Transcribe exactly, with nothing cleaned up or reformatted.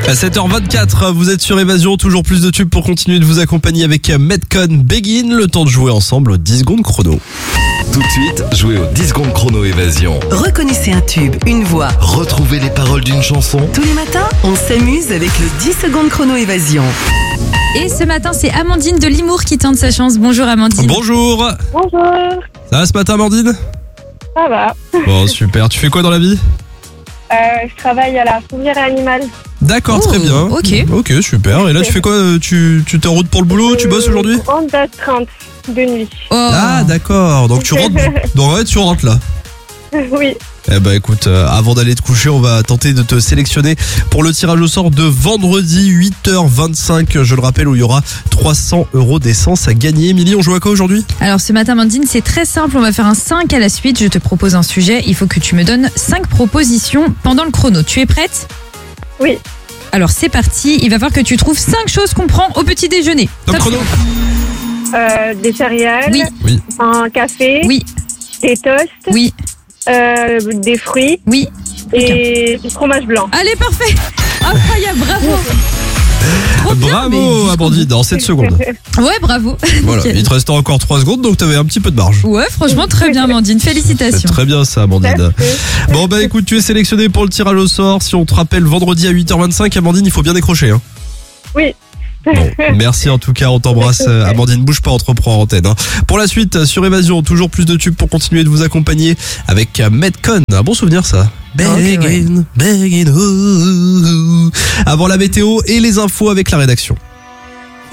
À sept heures vingt-quatre, vous êtes sur Évasion, toujours plus de tubes pour continuer de vous accompagner avec Metcon Begin, le temps de jouer ensemble aux dix secondes chrono. Tout de suite, jouez aux dix secondes chrono Évasion. Reconnaissez un tube, une voix. Retrouvez les paroles d'une chanson. Tous les matins, on s'amuse avec le dix secondes chrono Évasion. Et ce matin, c'est Amandine de Limours qui tente sa chance. Bonjour Amandine. Bonjour. Bonjour, Ça va ce matin Amandine? ça va. Bon super, tu fais quoi dans la vie? Euh, je travaille à la fourrière animale. D'accord, Oh, très bien. ok. Ok, super. Et là tu fais quoi? Tu tu t'es en route pour le boulot? Tu bosses aujourd'hui? onze heures trente de nuit. Oh. Ah d'accord, donc tu rentres. Donc ouais, tu rentres là. Oui, Eh ben écoute, euh, avant d'aller te coucher, on va tenter de te sélectionner pour le tirage au sort de vendredi huit heures vingt-cinq, je le rappelle, où il y aura trois cents euros d'essence à gagner. Émilie, on joue à quoi aujourd'hui? Alors ce matin, Amandine, c'est très simple. On va faire un cinq à la suite. Je te propose un sujet. Il faut que tu me donnes cinq propositions pendant le chrono. Tu es prête? oui. Alors c'est parti. Il va falloir que tu trouves cinq choses qu'on prend au petit déjeuner. Top Top. chrono. Euh, des céréales, Oui, Oui. un café, oui, des toasts, oui, euh, des fruits oui. et du fromage blanc. Allez, parfait. Incroyable, bravo. Trop bien, Bravo mais- Amandine, dans sept secondes. Ouais, bravo. Voilà, Nickel. il te restait encore trois secondes, donc t'avais un petit peu de marge. Ouais, franchement, très bien, Amandine. C'est Félicitations. très bien ça Amandine. Merci. Bon bah écoute, tu es sélectionné pour le tirage au sort. Si on te rappelle vendredi à huit heures vingt-cinq, Amandine, il faut bien décrocher. Hein. Oui. Bon, merci en tout cas, on t'embrasse. euh, Amandine, bouge pas, on te reprend en antenne. Hein. Pour la suite, euh, sur Évasion, toujours plus de tubes pour continuer de vous accompagner avec euh, Metcon. Un bon souvenir ça. Begin, begin, ooh. Avant la météo et les infos avec la rédaction.